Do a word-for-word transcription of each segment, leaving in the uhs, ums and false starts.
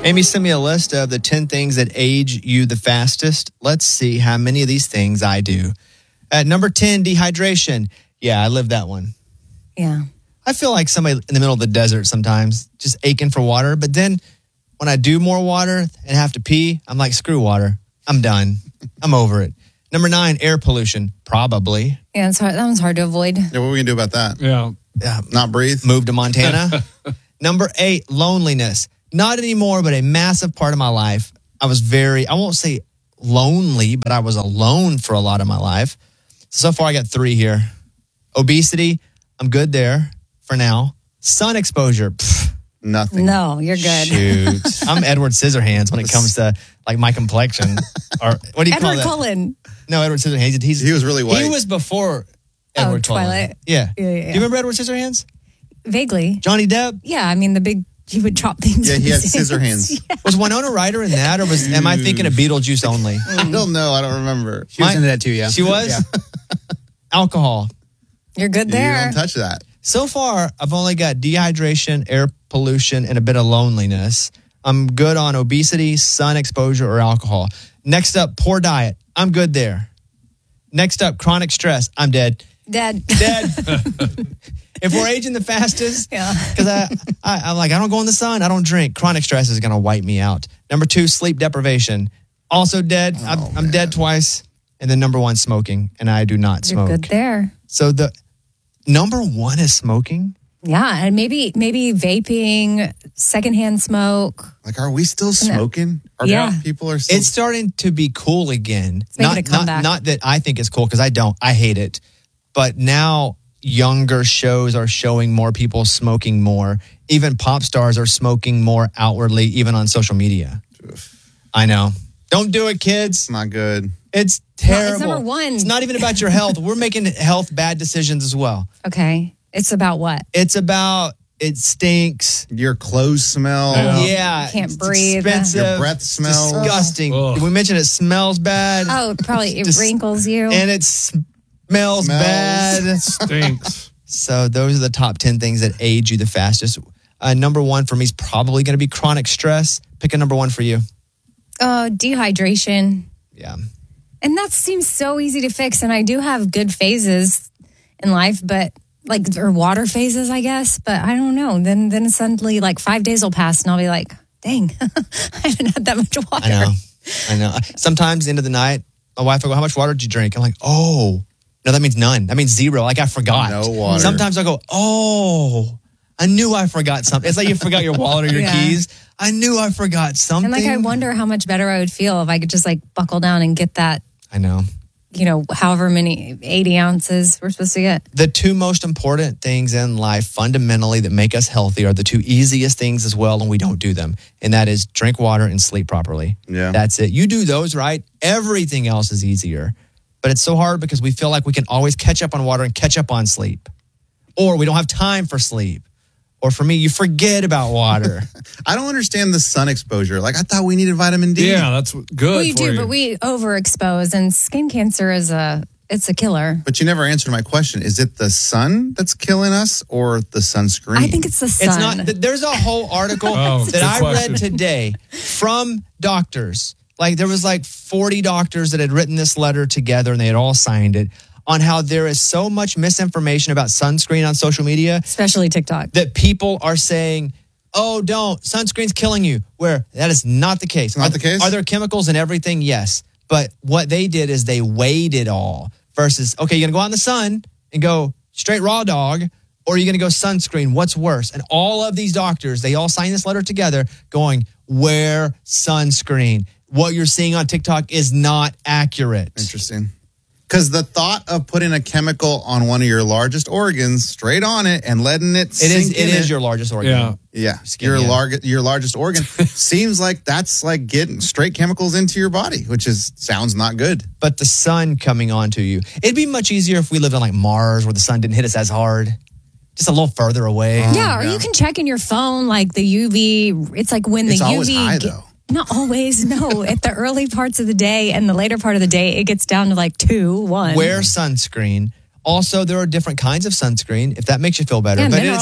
Amy sent me a list of the ten things that age you the fastest. Let's see how many of these things I do. At number ten, dehydration. Yeah, I live that one. Yeah. I feel like somebody in the middle of the desert sometimes, just aching for water. But then when I do more water and have to pee, I'm like, screw water. I'm done. I'm over it. Number nine, air pollution. Probably. Yeah, it's hard. That one's hard to avoid. Yeah, what are we going to do about that? Yeah. Yeah. Not breathe? Move to Montana. Number eight, loneliness. Not anymore, but a massive part of my life. I was very, I won't say lonely, but I was alone for a lot of my life. So far, I got three here. Obesity, I'm good there for now. Sun exposure, pff, Nothing. No, you're good. shoot. I'm Edward Scissorhands when it comes to like my complexion. Or what do you call Edward that? Cullen. No, Edward Scissorhands. He's, He was really white. He was before Oh, Edward Cullen. Twilight. Yeah. Yeah, yeah, Do yeah. you remember Edward Scissorhands? Vaguely. Johnny Depp? Yeah, I mean, the big, he would chop things Yeah, with he had his scissor hands. hands. Yeah. Was Winona Ryder in that, or was am I thinking of Beetlejuice only? I don't know. I don't remember. She was My- into that too, yeah. She was? Yeah. Alcohol. You're good You there. don't touch that. So far, I've only got dehydration, air pollution, and a bit of loneliness. I'm good on obesity, sun exposure, or alcohol. Next up, poor diet. I'm good there. Next up, chronic stress. I'm dead. Dead. Dead. If we're aging the fastest, Yeah. because I, I, I'm like, I don't go in the sun, I don't drink. Chronic stress is going to wipe me out. Number two, sleep deprivation. Also dead. I'm, Oh, I'm dead twice. And then number one, smoking. And I do not You're smoke. good there. So the number one is smoking. Yeah, and maybe maybe vaping, secondhand smoke. Like, are we still smoking? Are Yeah. people are still... It's starting to be cool again. making Not, a comeback. not, not that I think it's cool, because I don't. I hate it. But now younger shows are showing more people smoking more. Even pop stars are smoking more outwardly, even on social media. I know. Don't do it, kids. It's not good. It's No, terrible. it's number one. It's not even about your health. We're making health bad decisions as well. Okay. It's about what? It's about it stinks. Your clothes smell. Yeah. Yeah. You can't it's breathe. expensive. Your breath smells. Disgusting. Ugh. We mentioned it smells bad. Oh, probably it Just- wrinkles you. And it smells, Smells. bad. Stinks. So those are the top ten things that age you the fastest. Uh, number one for me is probably going to be chronic stress. Pick a number one for you. Oh, dehydration. Yeah. And that seems so easy to fix. And I do have good phases in life, but like, or water phases, I guess. But I don't know. Then, then suddenly, like five days will pass, and I'll be like, "Dang, I haven't had that much water." I know. I know. Sometimes end of the night, my wife will go, "How much water did you drink?" I'm like, "Oh, no, that means none. That means zero. Like I forgot." No water. Sometimes I'll go, "Oh, I knew I forgot something." It's like you forgot your wallet or your Yeah. keys. I knew I forgot something. And like, I wonder how much better I would feel if I could just like buckle down and get that, I know. you know, however many eighty ounces we're supposed to get. The two most important things in life fundamentally that make us healthy are the two easiest things as well, and we don't do them. And that is drink water and sleep properly. Yeah. That's it. You do those right, everything else is easier. But it's so hard because we feel like we can always catch up on water and catch up on sleep. Or we don't have time for sleep. Or for me, you forget about water. I don't understand the sun exposure. Like, I thought we needed vitamin D. Yeah, that's good. Well, you for do, you. but we overexpose, and skin cancer is a it's a killer. But you never answered my question. Is it the sun that's killing us or the sunscreen? I think it's the sun. It's not. th- There's a whole article Oh, that good I question. read today from doctors. Like there was like forty doctors that had written this letter together, and they had all signed it on how there is so much misinformation about sunscreen on social media Especially TikTok. that people are saying, "Oh, don't, sunscreen's killing you," where that is not the case. Not Are- the case? Are there chemicals in everything? Yes. But what they did is they weighed it all versus, okay, you're going to go out in the sun and go straight raw dog, or you're going to go sunscreen. What's worse? And all of these doctors, they all signed this letter together going, wear sunscreen. What you're seeing on TikTok is not accurate. Interesting. Because the thought of putting a chemical on one of your largest organs, straight on it, and letting it It sink is. It in is your largest organ. Yeah. yeah, Skin, your yeah. large your largest organ seems like that's like getting straight chemicals into your body, which is sounds not good. But the sun coming onto you, it'd be much easier if we lived on like Mars, where the sun didn't hit us as hard, just a little further away. Yeah, or yeah. you can check in your phone like the U V. It's like when the It's U V. always high, ge- though. Not always. No, at the early parts of the day and the later part of the day, it gets down to like two, one. Wear sunscreen. Also, there are different kinds of sunscreen, if that makes you feel better. Yeah, but mineral. it is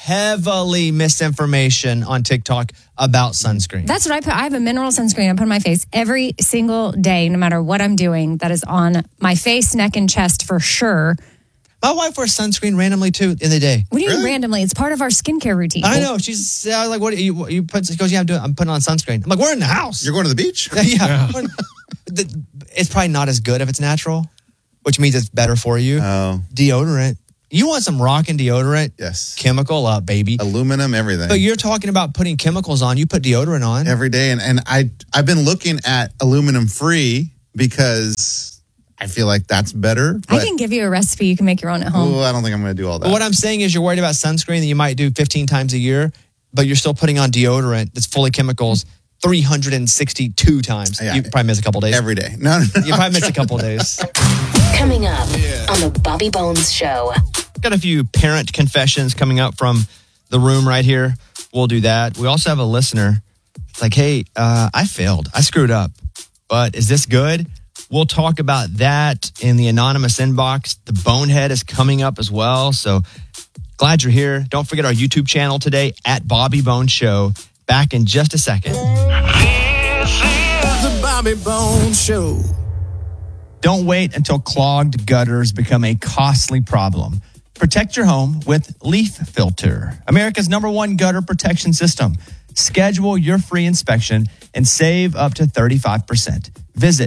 heavily misinformation on TikTok about sunscreen. That's what I put. I have a mineral sunscreen I put on my face every single day, no matter what I'm doing. That is on my face, neck, and chest for sure. My wife wears sunscreen randomly too in the day. What do you Really? mean randomly? It's part of our skincare routine. I know. She's uh, like, what do you, you put? She goes, yeah, I'm doing, I'm putting on sunscreen. I'm like, we're in the house. You're going to the beach? yeah. yeah. The- It's probably not as good if it's natural, which means it's better for you. Oh, Deodorant. You want some rockin' deodorant? yes. Chemical up, baby. Aluminum, everything. But you're talking about putting chemicals on. You put deodorant on. Every day. And, and I, I've been looking at aluminum free because I feel like that's better. I But, can give you a recipe you can make your own at home. oh, I don't think I'm going to do all that. But what I'm saying is you're worried about sunscreen that you might do fifteen times a year, but you're still putting on deodorant that's full of chemicals three hundred sixty-two times. Yeah. You probably miss a couple days. Every day. No, no, no. You probably miss a couple days. Coming up on the Bobby Bones Show. Got a few parent confessions coming up from the room right here. We'll do that. We also have a listener. It's like, hey, uh, I failed. I screwed up. But is this good? We'll talk about that in the anonymous inbox. The Bonehead is coming up as well. So glad you're here. Don't forget our YouTube channel today at Bobby Bones Show. Back in just a second. This is the Bobby Bones Show. Don't wait until clogged gutters become a costly problem. Protect your home with Leaf Filter, America's number one gutter protection system. Schedule your free inspection and save up to thirty-five percent. Visit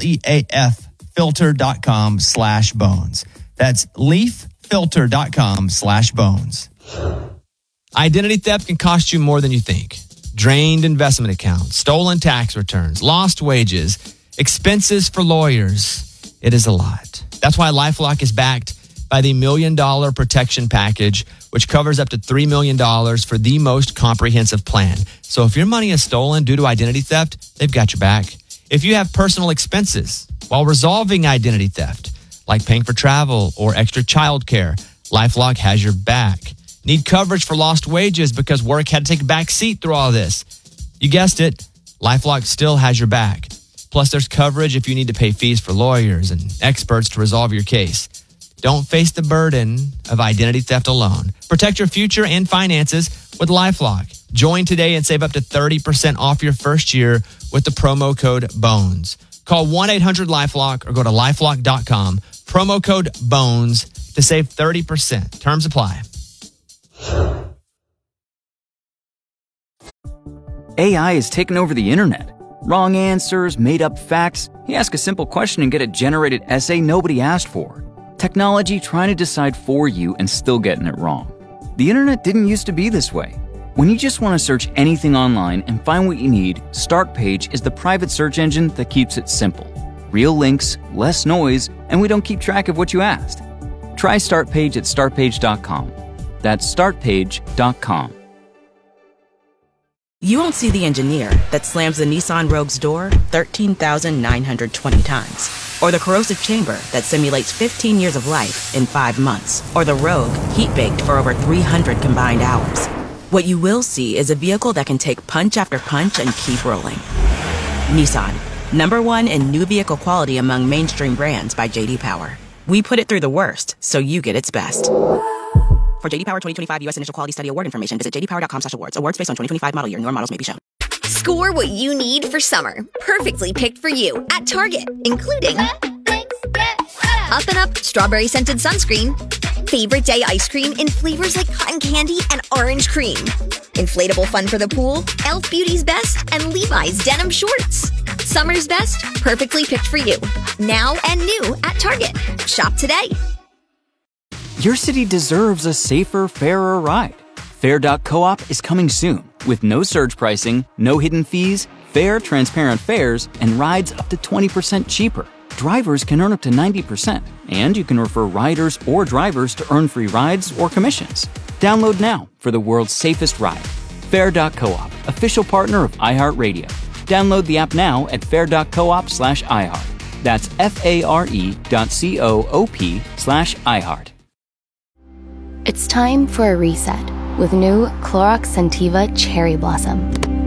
leaffilter.com slash bones. That's leaffilter.com slash bones. Identity theft can cost you more than you think. Drained investment accounts, stolen tax returns, lost wages, expenses for lawyers. It is a lot. That's why LifeLock is backed by the Million Dollar Protection Package, which covers up to three million dollars for the most comprehensive plan. So if your money is stolen due to identity theft, they've got your back. If you have personal expenses while resolving identity theft, like paying for travel or extra childcare, LifeLock has your back. Need coverage for lost wages because work had to take a back seat through all this? You guessed it, LifeLock still has your back. Plus, there's coverage if you need to pay fees for lawyers and experts to resolve your case. Don't face the burden of identity theft alone. Protect your future and finances with LifeLock. Join today and save up to thirty percent off your first year with the promo code BONES. Call one eight hundred LifeLock or go to lifelock dot com. Promo code BONES to save thirty percent. Terms apply. A I has taken over the internet. Wrong answers, made up facts. You ask a simple question and get a generated essay nobody asked for. Technology trying to decide for you and still getting it wrong. The internet didn't used to be this way. When you just want to search anything online and find what you need, Startpage is the private search engine that keeps it simple. Real links, less noise, and we don't keep track of what you asked. Try Startpage at startpage dot com. That's startpage dot com. You won't see the engineer that slams the Nissan Rogue's door thirteen thousand nine hundred twenty times. Or the corrosive chamber that simulates fifteen years of life in five months. Or the Rogue heat-baked for over three hundred combined hours. What you will see is a vehicle that can take punch after punch and keep rolling. Nissan, number one in new vehicle quality among mainstream brands by J D Power. We put it through the worst, so you get its best. For J D Power twenty twenty-five U S Initial Quality Study Award information, visit j d power dot com slash awards. Awards based on twenty twenty-five model year. Newer models may be shown. Score what you need for summer. Perfectly picked for you at Target, including Up and Up Strawberry Scented Sunscreen, Favorite Day Ice Cream in flavors like cotton candy and orange cream, Inflatable Fun for the Pool, Elf Beauty's Best, and Levi's Denim Shorts. Summer's best, perfectly picked for you. Now and new at Target. Shop today. Your city deserves a safer, fairer ride. Fair dot coop is coming soon with no surge pricing, no hidden fees, fair, transparent fares, and rides up to twenty percent cheaper. Drivers can earn up to ninety percent, and you can refer riders or drivers to earn free rides or commissions. Download now for the world's safest ride. Fair dot coop, official partner of iHeartRadio. Download the app now at fair dot coop slash iHeart. That's F-A-R-E dot C-O-O-P slash iHeart. It's time for a reset with new Clorox Scentiva Cherry Blossom.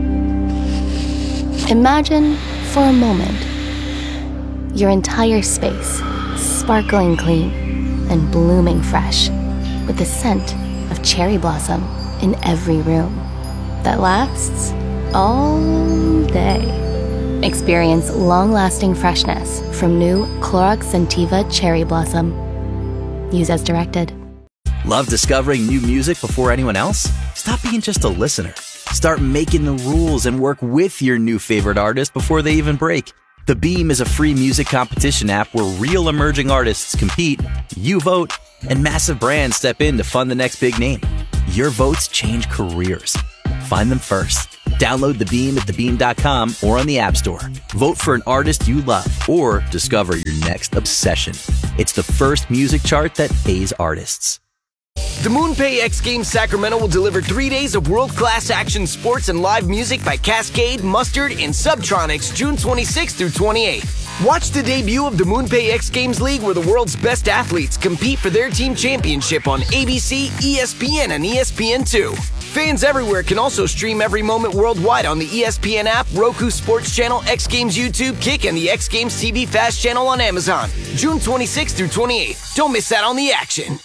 Imagine, for a moment, your entire space sparkling clean and blooming fresh with the scent of cherry blossom. in every room that lasts all day. Experience long-lasting freshness from new Clorox Scentiva Cherry Blossom. Use as directed. Love discovering new music before anyone else? Stop being just a listener. Start making the rules and work with your new favorite artist before they even break. The Beam is a free music competition app where real emerging artists compete, you vote, and massive brands step in to fund the next big name. Your votes change careers. Find them first. Download The Beam at the beam dot com or on the App Store. Vote for an artist you love or discover your next obsession. It's the first music chart that pays artists. The MoonPay X Games Sacramento will deliver three days of world-class action sports and live music by Cascade, Mustard, and Subtronics June twenty-sixth through twenty-eighth. Watch the debut of the MoonPay X Games League where the world's best athletes compete for their team championship on A B C, E S P N, and E S P N two. Fans everywhere can also stream every moment worldwide on the E S P N app, Roku Sports Channel, X Games YouTube, Kick, and the X Games T V Fast channel on Amazon. June twenty-sixth through twenty-eighth. Don't miss out on the action.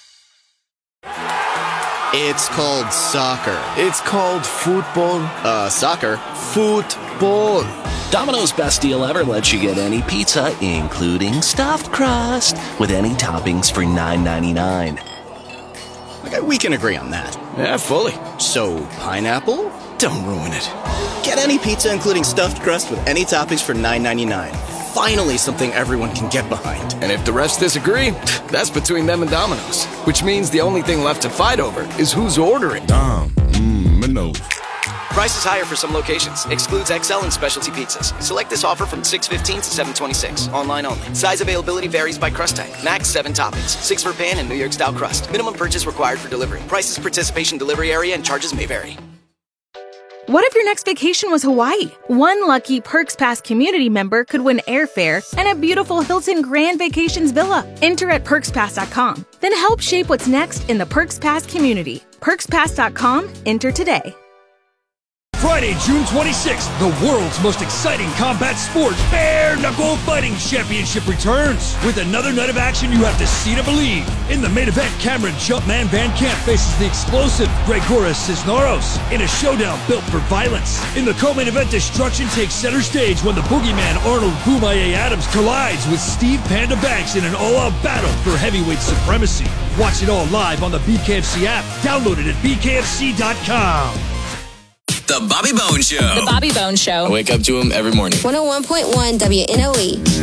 It's called soccer. It's called football. Uh, soccer. Football. Domino's best deal ever lets you get any pizza, including stuffed crust, with any toppings for nine ninety-nine. Okay, we can agree on that. Yeah, fully. So, pineapple? Don't ruin it. Get any pizza, including stuffed crust, with any toppings for nine ninety-nine. Finally, something everyone can get behind. And if the refs disagree, that's between them and Domino's. Which means the only thing left to fight over is who's ordering. Dom, mmm, Minos. Price is higher for some locations. Excludes X L and specialty pizzas. Select this offer from six fifteen to seven twenty-six. Online only. Size availability varies by crust type. Max seven toppings. Six for pan and New York style crust. Minimum purchase required for delivery. Prices, participation, delivery area, and charges may vary. What if your next vacation was Hawaii? One lucky Perks Pass community member could win airfare and a beautiful Hilton Grand Vacations villa. Enter at perks pass dot com. Then help shape what's next in the Perks Pass community. perks pass dot com. Enter today. Friday, June twenty-sixth, the world's most exciting combat sport, Bare Knuckle Fighting Championship returns. With another night of action you have to see to believe. In the main event, Cameron Jumpman Van Camp faces the explosive Gregoras Cisneros in a showdown built for violence. In the co-main event, destruction takes center stage when the boogeyman Arnold Boomaye Adams collides with Steve Panda Banks in an all-out battle for heavyweight supremacy. Watch it all live on the B K F C app. Download it at b k f c dot com. The Bobby Bones Show. The Bobby Bones Show. I wake up to him every morning. one oh one point one W N O E.